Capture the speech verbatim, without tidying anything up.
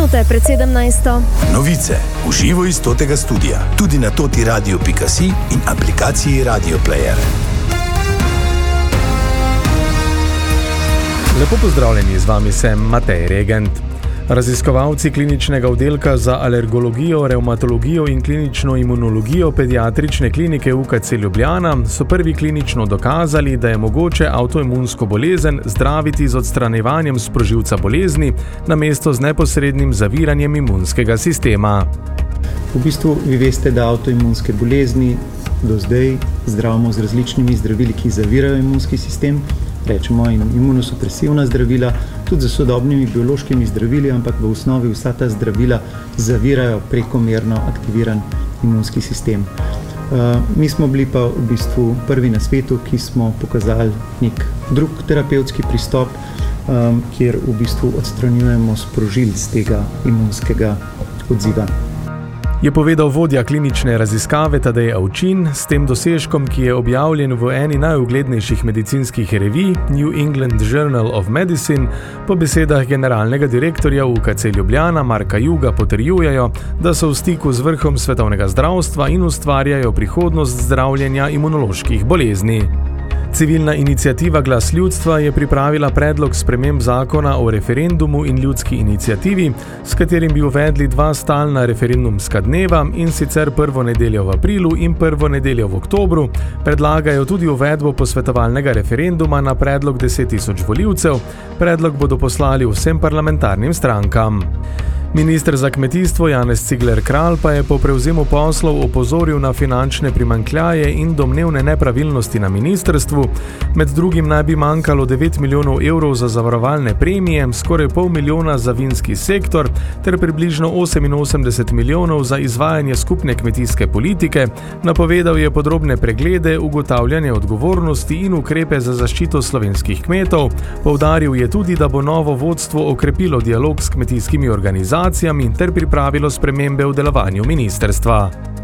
minute pred sedemnajsto. Novice v živo iz totega studia, tudi na toti radio pika si in aplikaciji Radio Player. Lepo pozdravljeni, z vami sem Matej Regent. Raziskovalci kliničnega oddelka za alergologijo, revmatologijo in klinično imunologijo pediatrične klinike U K C Ljubljana so prvi klinično dokazali, da je mogoče avtoimunsko bolezen zdraviti z odstranjevanjem sprožilca bolezni namesto z neposrednim zaviranjem imunskega sistema. V bistvu vi veste, da avtoimunske bolezni do zdaj zdravimo z različnimi zdravili, ki zavirajo imunski sistem, rečemo imunosupresivna zdravila, tudi z sodobnimi biološkimi zdravili, ampak v osnovi vsa ta zdravila zavirajo prekomerno aktiviran imunski sistem. Uh, mi smo bili pa v bistvu prvi na svetu, ki smo pokazali nek drug terapevtski pristop, um, kjer v bistvu odstranjujemo sprožilec tega imunskega odziva. Je povedal vodja klinične raziskave Tadej Avčin. S tem dosežkom, ki je objavljen v eni najuglednejših medicinskih revij, New England Journal of Medicine, po besedah generalnega direktorja U K C Ljubljana Marka Juga potrjujejo, da so v stiku z vrhom svetovnega zdravstva in ustvarjajo prihodnost zdravljenja imunoloških bolezni. Civilna iniciativa Glas ljudstva je pripravila predlog sprememb zakona o referendumu in ljudski iniciativi, s katerim bi uvedli dva stalna referendumska dneva, in sicer prvo nedeljo v aprilu in prvo nedeljo v oktobru. Predlagajo tudi uvedbo posvetovalnega referenduma na predlog deset tisoč volivcev. Predlog bodo poslali vsem parlamentarnim strankam. Minister za kmetijstvo Janez Cigler Kralj pa je po prevzemu poslov opozoril na finančne primanjkljaje in domnevne nepravilnosti na ministrstvu. Med drugim naj bi manjkalo devet milijonov evrov za zavarovalne premije, skoraj pol milijona za vinski sektor ter približno oseminosemdeset milijonov za izvajanje skupne kmetijske politike. Napovedal je podrobne preglede, ugotavljanje odgovornosti in ukrepe za zaščito slovenskih kmetov. Poudaril je tudi, da bo novo vodstvo okrepilo dialog s kmetijskimi organizacijami ter pripravilo spremembe v delovanju ministrstva.